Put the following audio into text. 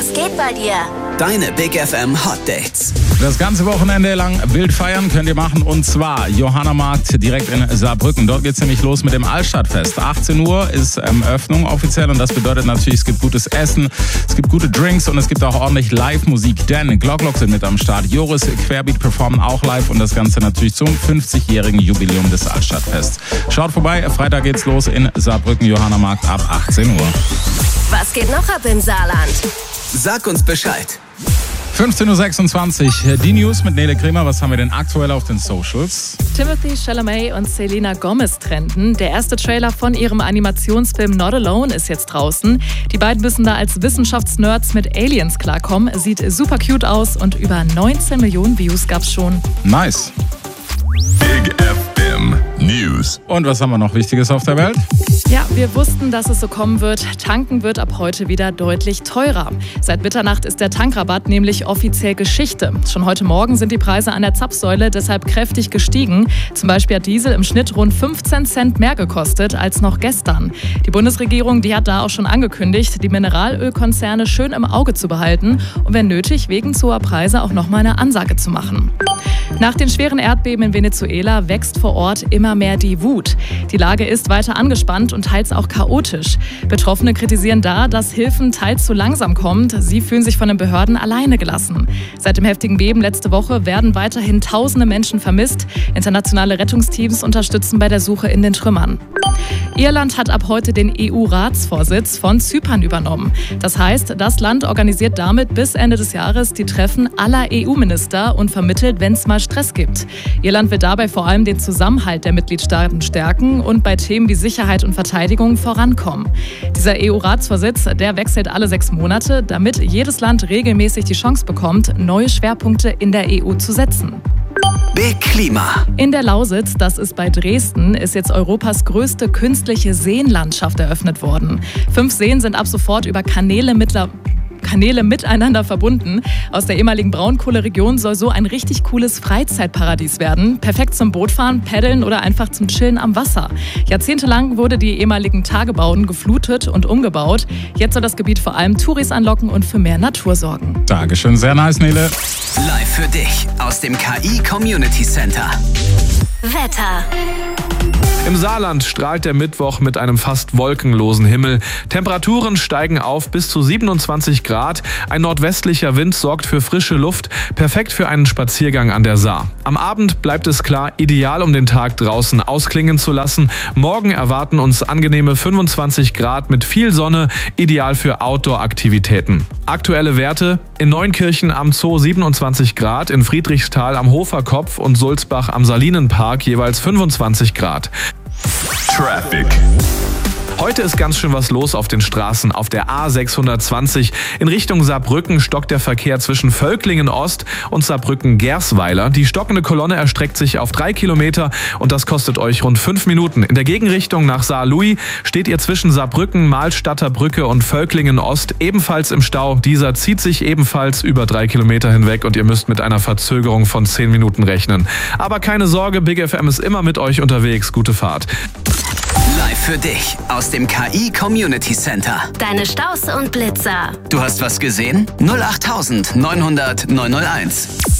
Was geht bei dir? Deine Big FM Hot Dates. Das ganze Wochenende lang wild feiern könnt ihr machen, und zwar Johannamarkt direkt in Saarbrücken. Dort geht's nämlich los mit dem Altstadtfest. 18 Uhr ist Öffnung offiziell, und das bedeutet natürlich, es gibt gutes Essen, es gibt gute Drinks und es gibt auch ordentlich Live-Musik, denn Glocklock sind mit am Start. Joris Querbeat performen auch live, und das Ganze natürlich zum 50-jährigen Jubiläum des Altstadtfests. Schaut vorbei, Freitag geht's los in Saarbrücken, Johannamarkt ab 18 Uhr. Was geht noch ab im Saarland? Sag uns Bescheid. 15.26 Uhr, die News mit Nele Kremer. Was haben wir denn aktuell auf den Socials? Timothée Chalamet und Selena Gomez trennten. Der erste Trailer von ihrem Animationsfilm Not Alone ist jetzt draußen. Die beiden müssen da als Wissenschaftsnerds mit Aliens klarkommen. Sieht super cute aus und über 19 Millionen Views gab's schon. Nice. Big FM News. Und was haben wir noch Wichtiges auf der Welt? Ja, wir wussten, dass es so kommen wird. Tanken wird ab heute wieder deutlich teurer. Seit Mitternacht ist der Tankrabatt nämlich offiziell Geschichte. Schon heute Morgen sind die Preise an der Zapfsäule deshalb kräftig gestiegen. Zum Beispiel hat Diesel im Schnitt rund 15 Cent mehr gekostet als noch gestern. Die Bundesregierung, die hat da auch schon angekündigt, die Mineralölkonzerne schön im Auge zu behalten und wenn nötig, wegen zu hoher Preise auch nochmal eine Ansage zu machen. Nach den schweren Erdbeben in Venezuela wächst vor Ort immer mehr die Wut. Die Lage ist weiter angespannt und teils auch chaotisch. Betroffene kritisieren da, dass Hilfen teils zu langsam kommt. Sie fühlen sich von den Behörden alleine gelassen. Seit dem heftigen Beben letzte Woche werden weiterhin tausende Menschen vermisst. Internationale Rettungsteams unterstützen bei der Suche in den Trümmern. Irland hat ab heute den EU-Ratsvorsitz von Zypern übernommen. Das heißt, das Land organisiert damit bis Ende des Jahres die Treffen aller EU-Minister und vermittelt, wenn es mal Stress gibt. Irland wird dabei vor allem den Zusammenhalt der Mitgliedstaaten stärken und bei Themen wie Sicherheit und Verteidigung vorankommen. Dieser EU-Ratsvorsitz, der wechselt alle 6 Monate, damit jedes Land regelmäßig die Chance bekommt, neue Schwerpunkte in der EU zu setzen. Big Klima. In der Lausitz, das ist bei Dresden, ist jetzt Europas größte künstliche Seenlandschaft eröffnet worden. 5 Seen sind ab sofort über Kanäle miteinander verbunden. Aus der ehemaligen Braunkohleregion soll so ein richtig cooles Freizeitparadies werden. Perfekt zum Bootfahren, Paddeln oder einfach zum Chillen am Wasser. Jahrzehntelang wurde die ehemaligen Tagebauten geflutet und umgebaut. Jetzt soll das Gebiet vor allem Touris anlocken und für mehr Natur sorgen. Dankeschön, sehr nice, Nele. Live für dich aus dem KI Community Center. Wetter. Im Saarland strahlt der Mittwoch mit einem fast wolkenlosen Himmel. Temperaturen steigen auf bis zu 27 Grad. Ein nordwestlicher Wind sorgt für frische Luft, perfekt für einen Spaziergang an der Saar. Am Abend bleibt es klar, ideal, um den Tag draußen ausklingen zu lassen. Morgen erwarten uns angenehme 25 Grad mit viel Sonne, ideal für Outdoor-Aktivitäten. Aktuelle Werte: in Neunkirchen am Zoo 27 Grad, in Friedrichsthal am Hoferkopf und Sulzbach am Salinenpark jeweils 25 Grad. Traffic. Heute ist ganz schön was los auf den Straßen. Auf der A620 in Richtung Saarbrücken stockt der Verkehr zwischen Völklingen Ost und Saarbrücken-Gersweiler. Die stockende Kolonne erstreckt sich auf 3 Kilometer und das kostet euch rund 5 Minuten. In der Gegenrichtung nach Saar-Louis steht ihr zwischen Saarbrücken, Mahlstadter Brücke und Völklingen Ost ebenfalls im Stau. Dieser zieht sich ebenfalls über 3 Kilometer hinweg und ihr müsst mit einer Verzögerung von 10 Minuten rechnen. Aber keine Sorge, Big FM ist immer mit euch unterwegs. Gute Fahrt. Live für dich aus dem KI Community Center. Deine Staus und Blitzer. Du hast was gesehen? 08900 901.